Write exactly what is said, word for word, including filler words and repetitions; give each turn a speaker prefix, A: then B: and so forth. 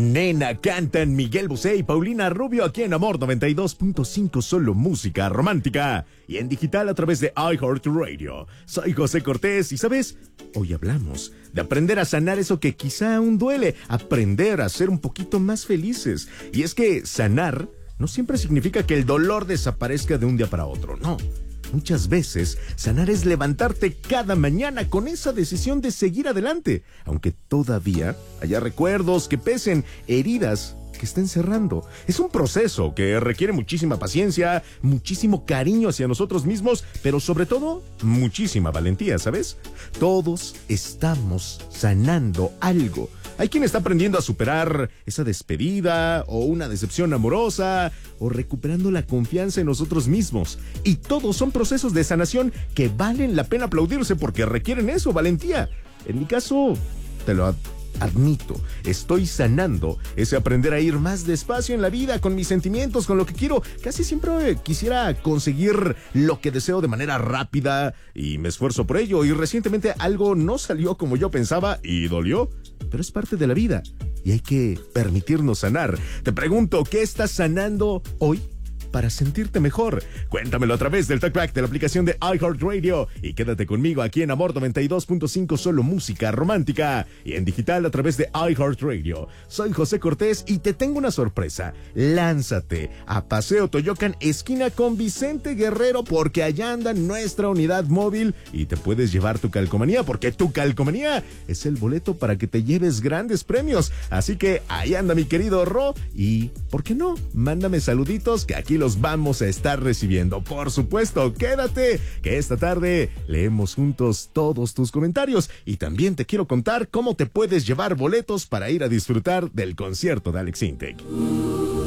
A: Nena cantan Miguel Bosé y Paulina Rubio aquí en Amor noventa y dos punto cinco, solo música romántica. Y en digital a través de iHeartRadio. Soy José Cortés y, ¿sabes? Hoy hablamos de aprender a sanar eso que quizá aún duele. Aprender a ser un poquito más felices. Y es que sanar no siempre significa que el dolor desaparezca de un día para otro, no. Muchas veces, sanar es levantarte cada mañana con esa decisión de seguir adelante, aunque todavía haya recuerdos que pesen, heridas que estén cerrando. Es un proceso que requiere muchísima paciencia, muchísimo cariño hacia nosotros mismos, pero sobre todo, muchísima valentía, ¿sabes? Todos estamos sanando algo. Hay quien está aprendiendo a superar esa despedida o una decepción amorosa o recuperando la confianza en nosotros mismos. Y todos son procesos de sanación que valen la pena aplaudirse porque requieren eso, valentía. En mi caso, te lo admito, estoy sanando ese aprender a ir más despacio en la vida, con mis sentimientos, con lo que quiero. Casi siempre quisiera conseguir lo que deseo de manera rápida y me esfuerzo por ello. Y recientemente algo no salió como yo pensaba y dolió, pero es parte de la vida y hay que permitirnos sanar. Te pregunto, ¿qué estás sanando hoy para sentirte mejor? Cuéntamelo a través del TalkBack de la aplicación de iHeartRadio y quédate conmigo aquí en Amor noventa y dos punto cinco, solo música romántica, y en digital a través de iHeartRadio. Soy José Cortés y te tengo una sorpresa. Lánzate a Paseo Toyocan, esquina con Vicente Guerrero, porque allá anda nuestra unidad móvil y te puedes llevar tu calcomanía, porque tu calcomanía es el boleto para que te lleves grandes premios. Así que ahí anda mi querido Ro y, ¿por qué no? Mándame saluditos que aquí los vamos a estar recibiendo. Por supuesto, quédate, que esta tarde leemos juntos todos tus comentarios y también te quiero contar cómo te puedes llevar boletos para ir a disfrutar del concierto de Alex Intec.